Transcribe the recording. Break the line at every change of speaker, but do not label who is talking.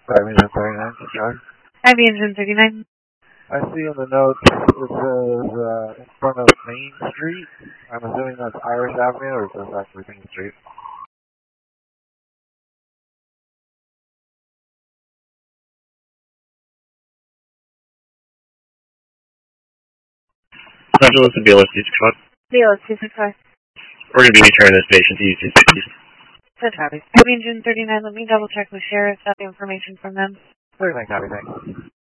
5 Engine 39, Charlie.
Heavy Engine 39.
I see in the notes it says in front of Main Street. I'm assuming that's Iris Avenue, or is this actually Main Street?
Roger, what's the BLS 265?
BLS 265.
We're going to be returning this patient to U260.
That's Heavy Engine 39. Let me double check with Sheriff. Got the information from them.
39, copy, thanks.